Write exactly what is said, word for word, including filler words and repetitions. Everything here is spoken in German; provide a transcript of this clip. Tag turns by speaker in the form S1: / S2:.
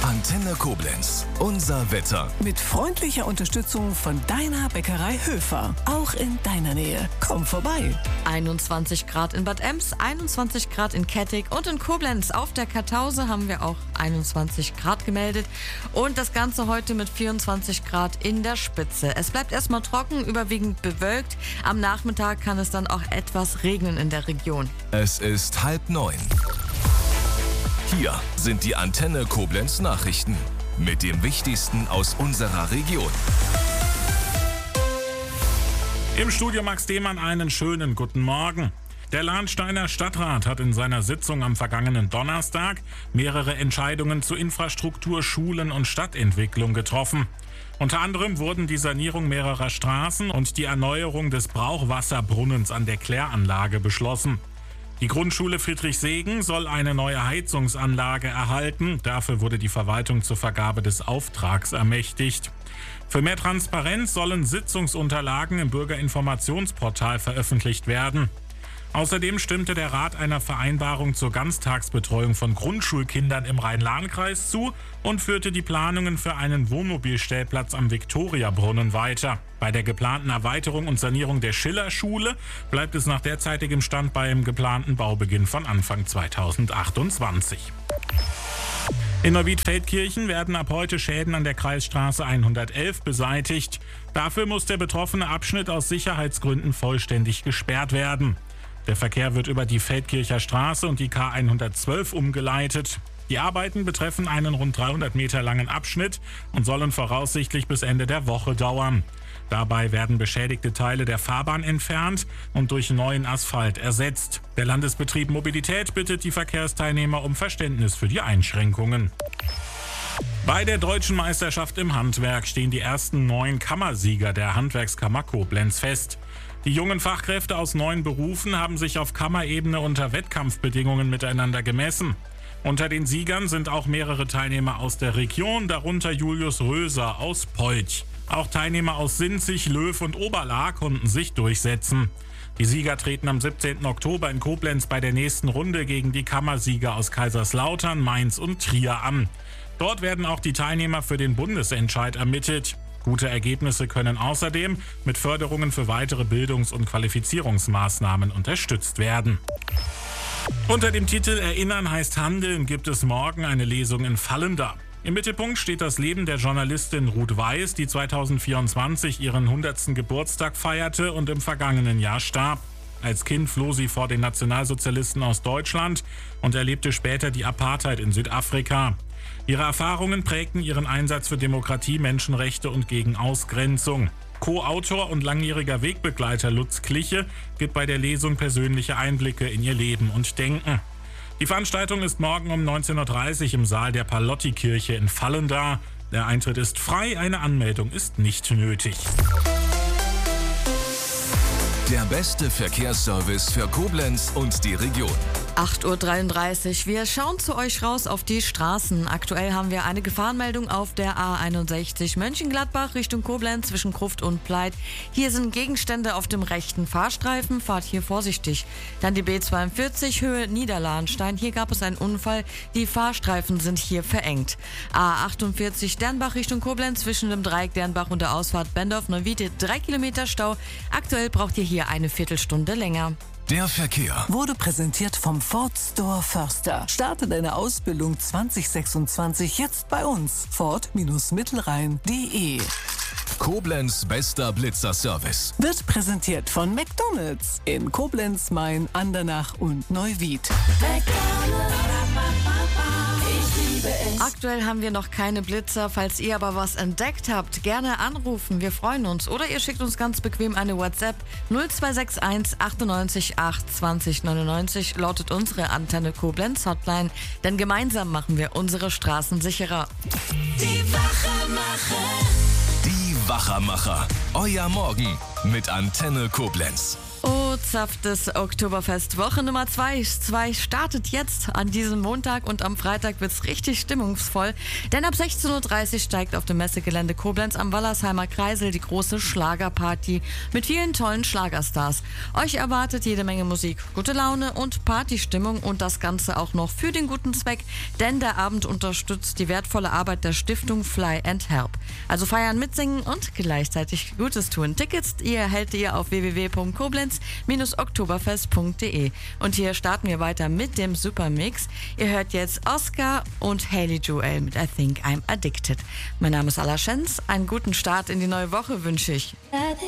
S1: Antenne Koblenz. Unser Wetter.
S2: Mit freundlicher Unterstützung von deiner Bäckerei Höfer. Auch in deiner Nähe. Komm vorbei.
S3: einundzwanzig Grad in Bad Ems, einundzwanzig Grad in Kettig und in Koblenz. Auf der Kartause haben wir auch einundzwanzig Grad gemeldet. Und das Ganze heute mit vierundzwanzig Grad in der Spitze. Es bleibt erstmal trocken, überwiegend bewölkt. Am Nachmittag kann es dann auch etwas regnen in der Region.
S1: Es ist halb neun. Hier sind die Antenne Koblenz Nachrichten mit dem Wichtigsten aus unserer Region.
S4: Im Studio Max Demann einen schönen guten Morgen. Der Lahnsteiner Stadtrat hat in seiner Sitzung am vergangenen Donnerstag mehrere Entscheidungen zu Infrastruktur, Schulen und Stadtentwicklung getroffen. Unter anderem wurden die Sanierung mehrerer Straßen und die Erneuerung des Brauchwasserbrunnens an der Kläranlage beschlossen. Die Grundschule Friedrichsegen soll eine neue Heizungsanlage erhalten. Dafür wurde die Verwaltung zur Vergabe des Auftrags ermächtigt. Für mehr Transparenz sollen Sitzungsunterlagen im Bürgerinformationsportal veröffentlicht werden. Außerdem stimmte der Rat einer Vereinbarung zur Ganztagsbetreuung von Grundschulkindern im Rhein-Lahn-Kreis zu und führte die Planungen für einen Wohnmobilstellplatz am Viktoriabrunnen weiter. Bei der geplanten Erweiterung und Sanierung der Schillerschule bleibt es nach derzeitigem Stand beim geplanten Baubeginn von Anfang zweitausendachtundzwanzig. In Neuwied-Feldkirchen werden ab heute Schäden an der Kreisstraße hundertelf beseitigt. Dafür muss der betroffene Abschnitt aus Sicherheitsgründen vollständig gesperrt werden. Der Verkehr wird über die Feldkircher Straße und die K hundertzwölf umgeleitet. Die Arbeiten betreffen einen rund dreihundert Meter langen Abschnitt und sollen voraussichtlich bis Ende der Woche dauern. Dabei werden beschädigte Teile der Fahrbahn entfernt und durch neuen Asphalt ersetzt. Der Landesbetrieb Mobilität bittet die Verkehrsteilnehmer um Verständnis für die Einschränkungen. Bei der Deutschen Meisterschaft im Handwerk stehen die ersten neun Kammersieger der Handwerkskammer Koblenz fest. Die jungen Fachkräfte aus neun Berufen haben sich auf Kammerebene unter Wettkampfbedingungen miteinander gemessen. Unter den Siegern sind auch mehrere Teilnehmer aus der Region, darunter Julius Röser aus Polch. Auch Teilnehmer aus Sinzig, Löw und Oberlaa konnten sich durchsetzen. Die Sieger treten am siebzehnten Oktober in Koblenz bei der nächsten Runde gegen die Kammersieger aus Kaiserslautern, Mainz und Trier an. Dort werden auch die Teilnehmer für den Bundesentscheid ermittelt. Gute Ergebnisse können außerdem mit Förderungen für weitere Bildungs- und Qualifizierungsmaßnahmen unterstützt werden. Unter dem Titel Erinnern heißt Handeln gibt es morgen eine Lesung in Fallenda. Im Mittelpunkt steht das Leben der Journalistin Ruth Weiß, die zweitausendvierundzwanzig ihren hundertsten Geburtstag feierte und im vergangenen Jahr starb. Als Kind floh sie vor den Nationalsozialisten aus Deutschland und erlebte später die Apartheid in Südafrika. Ihre Erfahrungen prägten ihren Einsatz für Demokratie, Menschenrechte und gegen Ausgrenzung. Co-Autor und langjähriger Wegbegleiter Lutz Kliche gibt bei der Lesung persönliche Einblicke in ihr Leben und Denken. Die Veranstaltung ist morgen um neunzehn Uhr dreißig im Saal der Palotti-Kirche in Fallenda. Der Eintritt ist frei, eine Anmeldung ist nicht nötig.
S1: Der beste Verkehrsservice für Koblenz und die Region.
S3: acht Uhr dreiunddreißig. Wir schauen zu euch raus auf die Straßen. Aktuell haben wir eine Gefahrenmeldung auf der A einundsechzig Mönchengladbach Richtung Koblenz zwischen Gruft und Pleit. Hier sind Gegenstände auf dem rechten Fahrstreifen. Fahrt hier vorsichtig. Dann die B zweiundvierzig Höhe Niederlahnstein. Hier gab es einen Unfall. Die Fahrstreifen sind hier verengt. A achtundvierzig Dernbach Richtung Koblenz zwischen dem Dreieck Dernbach und der Ausfahrt Bendorf-Neuwied. Drei Kilometer Stau. Aktuell braucht ihr hier eine Viertelstunde länger.
S1: Der Verkehr
S2: Wurde präsentiert vom Ford Store Förster. Starte deine Ausbildung zwanzig sechsundzwanzig jetzt bei uns. Ford-Mittelrhein punkt de.
S1: Koblenz bester Blitzerservice.
S2: Wird präsentiert von McDonald's in Koblenz, Main, Andernach und Neuwied.
S3: Aktuell haben wir noch keine Blitzer. Falls ihr aber was entdeckt habt, gerne anrufen. Wir freuen uns. Oder ihr schickt uns ganz bequem eine WhatsApp. null zwei sechs eins achtundneunzig acht zwanzig neunundneunzig lautet unsere Antenne Koblenz Hotline. Denn gemeinsam machen wir unsere Straßen sicherer.
S5: Die Wachermacher.
S1: Die Wachermacher. Euer Morgen mit Antenne Koblenz.
S3: Oh, herzhaftes Oktoberfest. Woche Nummer zwei. zwei startet jetzt an diesem Montag und am Freitag wird's richtig stimmungsvoll. Denn ab sechzehn Uhr dreißig steigt auf dem Messegelände Koblenz am Wallersheimer Kreisel die große Schlagerparty mit vielen tollen Schlagerstars. Euch erwartet jede Menge Musik, gute Laune und Partystimmung und das Ganze auch noch für den guten Zweck, denn der Abend unterstützt die wertvolle Arbeit der Stiftung Fly and Help. Also feiern, mitsingen und gleichzeitig Gutes tun. Tickets ihr erhält ihr auf w w w punkt koblenz Bindestrich oktoberfest punkt d e. Und hier starten wir weiter mit dem Supermix. Ihr hört jetzt Oscar und Haley Joel mit I Think I'm Addicted. Mein Name ist Ala Schenz. Einen guten Start in die neue Woche wünsche ich.